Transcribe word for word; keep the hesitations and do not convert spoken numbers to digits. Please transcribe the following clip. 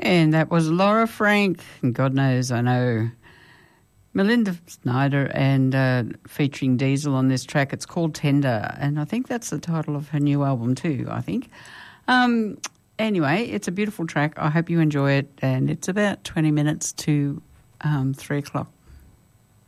And that was Laura Frank. And God knows, I know Melinda Snyder and uh, featuring Diesel on this track. It's called Tender, and I think that's the title of her new album too, I think. Um, anyway, it's a beautiful track. I hope you enjoy it, and it's about twenty minutes to um, three o'clock